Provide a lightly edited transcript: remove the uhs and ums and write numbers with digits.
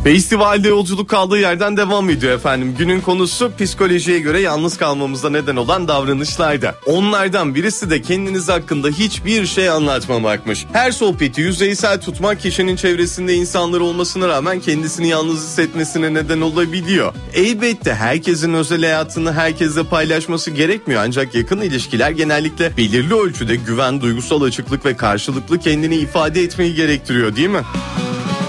Festivalde yolculuk kaldığı yerden devam ediyor efendim. Günün konusu psikolojiye göre yalnız kalmamıza neden olan davranışlarda. Onlardan birisi de kendiniz hakkında hiçbir şey anlatmamakmış. Her sohbeti yüzeysel tutmak kişinin çevresinde insanlar olmasına rağmen kendisini yalnız hissetmesine neden olabiliyor. Elbette herkesin özel hayatını herkesle paylaşması gerekmiyor. Ancak yakın ilişkiler genellikle belirli ölçüde güven, duygusal açıklık ve karşılıklı kendini ifade etmeyi gerektiriyor, değil mi?